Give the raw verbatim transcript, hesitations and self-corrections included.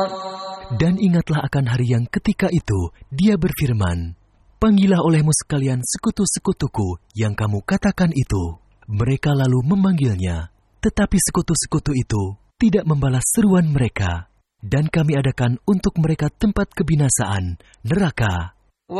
Dan ingatlah akan hari yang ketika itu Dia berfirman, "Panggillah olehmu sekalian sekutu-sekutuku yang kamu katakan itu." Mereka lalu memanggilnya, tetapi sekutu-sekutu itu tidak membalas seruan mereka. Dan kami adakan untuk mereka tempat kebinasaan, neraka.